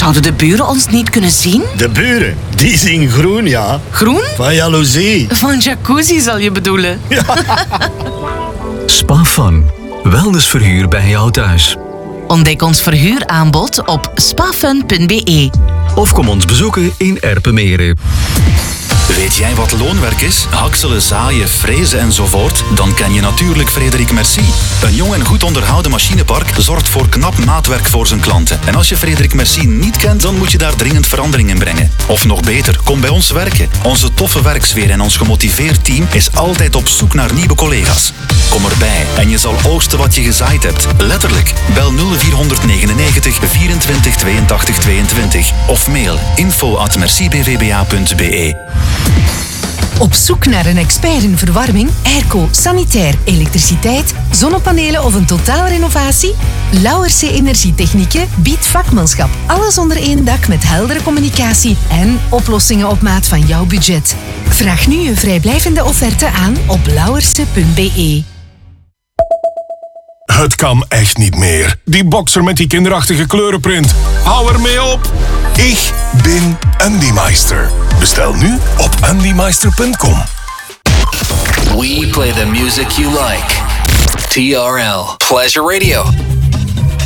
Zouden de buren ons niet kunnen zien? De buren, die zien groen, ja. Groen? Van jaloezie. Van jacuzzi zal je bedoelen. Ja. Spa Fun. Wellnessverhuur bij jou thuis. Ontdek ons verhuuraanbod op spafun.be. Of kom ons bezoeken in Erpenmeren. Weet jij wat loonwerk is? Hakselen, zaaien, frezen enzovoort? Dan ken je natuurlijk Frederik Merci. Een jong en goed onderhouden machinepark zorgt voor knap maatwerk voor zijn klanten. En als je Frederik Merci niet kent, dan moet je daar dringend verandering in brengen. Of nog beter, kom bij ons werken. Onze toffe werksfeer en ons gemotiveerd team is altijd op zoek naar nieuwe collega's. Kom erbij en je zal oogsten wat je gezaaid hebt. Letterlijk. Bel 0499 24 82 22 of mail info@mercibvba.be. Op zoek naar een expert in verwarming, airco, sanitair, elektriciteit, zonnepanelen of een totaalrenovatie? Lauwerse Energietechnieken biedt vakmanschap. Alles onder één dak met heldere communicatie en oplossingen op maat van jouw budget. Vraag nu een vrijblijvende offerte aan op lauwerse.be. Het kan echt niet meer. Die boxer met die kinderachtige kleurenprint. Hou ermee op. Ik ben Andymeister. Bestel nu op andymeister.com. We play the music you like. TRL Pleasure Radio.